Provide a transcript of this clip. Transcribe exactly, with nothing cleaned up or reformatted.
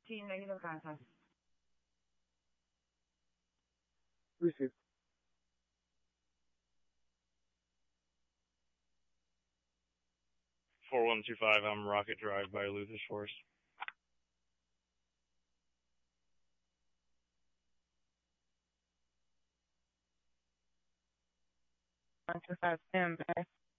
Sí, negative contact. Received. four one two five, I'm Rocket Drive by Luther's Forest. one two five, stand by.